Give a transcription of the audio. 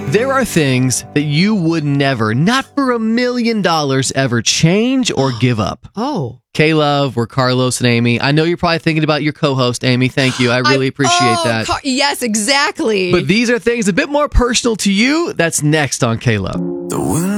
There are things that you would never, not for $1 million, ever change or give up. Oh. K-Love, we're Carlos and Amy. I know you're probably thinking about your co-host, Amy. Thank you. I really appreciate that. Yes, exactly. But these are things a bit more personal to you. That's next on K-Love.